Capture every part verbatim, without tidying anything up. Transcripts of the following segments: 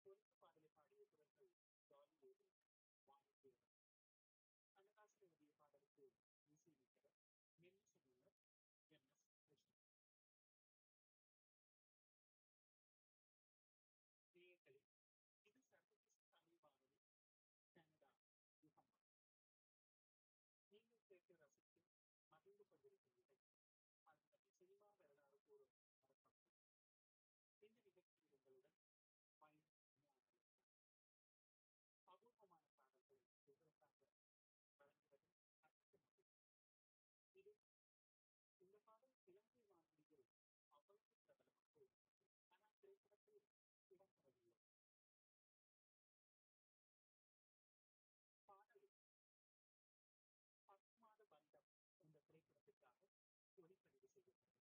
பொழுது பாடலை பாடிய குரல்கள் ஜாலியோடு வானத்தேவன். கண்ணதாசன் எழுதிய பாடலுக்கு இசையமைத்தவர் மெல்லிசை மன்னர் எம் எஸ் கிருஷ்ணன். நேயர்களே, இது சர்வதேச தமிழ் வானொலி கனடா யுகம். நீங்கள் கேட்டு ரசித்து மகிழ்ந்து கொண்டிருக்கும் நிகழ்ச்சி அல்லது சினிமா வரலாறு கூறும் அரங்கம். இந்த நிகழ்ச்சியில் உங்களுடன் பயணம் அபூர்வமான பாடல்கள் உங்களுக்காக வழங்குவது அர்த்தம். இது இந்த பாடல் இலங்கை வானொலியில் அவ்வளவு பிரபலமாக உள்ளது, ஆனால் திரைப்படத்தில் இடம்பெறவில்லை. பாடல் பத்து மாத பந்தம் என்ற திரைப்படத்திற்காக ஒளிப்பதிவு செய்யப்பட்டது.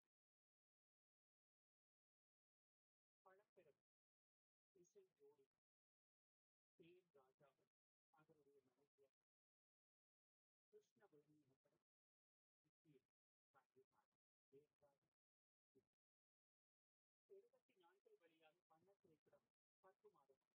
பழம்பெரும் இசை ஜோடி கே எம் ராஜாவும் அவருடைய மனைவியர் கிருஷ்ணவேணி எனப்படும் இசையில் பாடிய பாடல் வேறுபாடு. எழுபத்தி நான்கில் வெளியான வண்ண திரைப்படம் பத்து மாதம்